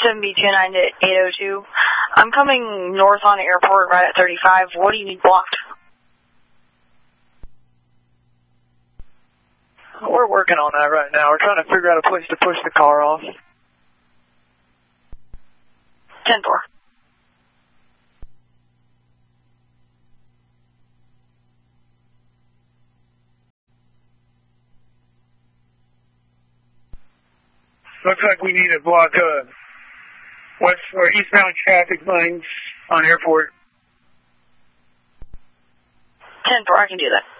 7B29 to 802. I'm coming north on airport right at 35. What do you need blocked? We're working on that right now. We're trying to figure out a place to push the car off. 10-4. Looks like we need to block west or eastbound traffic lines on airport. 10-4, I can do that.